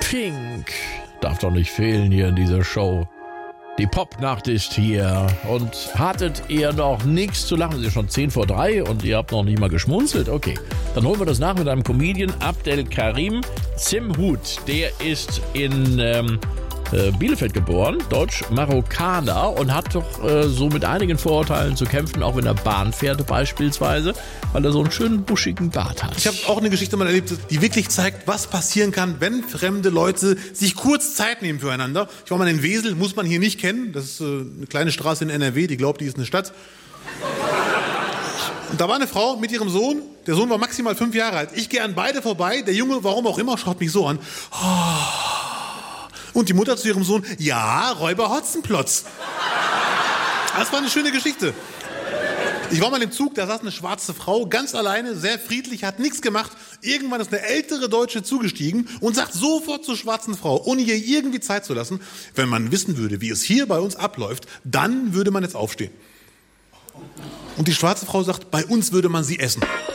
Fink darf doch nicht fehlen hier in dieser Show. Die Popnacht ist hier und hattet ihr noch nichts zu lachen? Es ist schon 2:10 und ihr habt noch nicht mal geschmunzelt? Okay, dann holen wir das nach mit einem Comedian, Abdelkarim Zimhut. Der ist in Bielefeld geboren, Deutsch-Marokkaner und hat doch so mit einigen Vorurteilen zu kämpfen, auch wenn er Bahn fährt beispielsweise, weil er so einen schönen buschigen Bart hat. Ich habe auch eine Geschichte mal erlebt, die wirklich zeigt, was passieren kann, wenn fremde Leute sich kurz Zeit nehmen füreinander. Ich war mal in Wesel, muss man hier nicht kennen. Das ist eine kleine Straße in NRW, die glaubt, die ist eine Stadt. Und da war eine Frau mit ihrem Sohn. Der Sohn war maximal 5 Jahre alt. Ich gehe an beide vorbei. Der Junge, warum auch immer, schaut mich so an. Und die Mutter zu ihrem Sohn, ja, Räuber Hotzenplotz. Das war eine schöne Geschichte. Ich war mal im Zug, da saß eine schwarze Frau, ganz alleine, sehr friedlich, hat nichts gemacht. Irgendwann ist eine ältere Deutsche zugestiegen und sagt sofort zur schwarzen Frau, ohne ihr irgendwie Zeit zu lassen, wenn man wissen würde, wie es hier bei uns abläuft, dann würde man jetzt aufstehen. Und die schwarze Frau sagt, bei uns würde man sie essen.